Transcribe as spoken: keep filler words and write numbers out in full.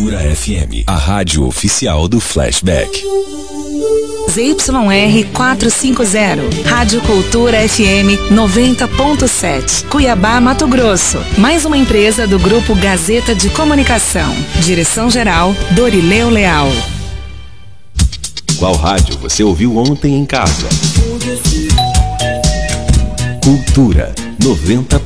Cultura F M, a rádio oficial do Flashback. Z Y R quatrocentos e cinquenta, Rádio Cultura F M noventa ponto sete, Cuiabá, Mato Grosso. Mais uma empresa do Grupo Gazeta de Comunicação. Direção-geral, Dorileu Leal. Qual rádio você ouviu ontem em casa? Cultura noventa